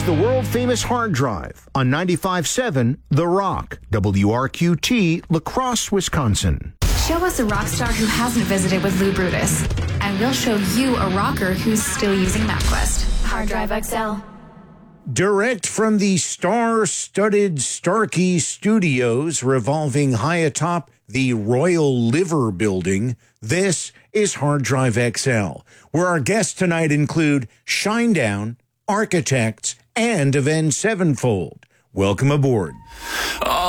the world-famous hard drive on 95.7 The Rock, WRQT, La Crosse, Wisconsin. Show us a rock star who hasn't visited with Lou Brutus, and we'll show you a rocker who's still using MapQuest. Hard Drive XL. Direct from the star-studded Starkey Studios revolving high atop the Royal Liver Building, this is Hard Drive XL, where our guests tonight include Shinedown, Architects, and Avenged Sevenfold. Welcome aboard.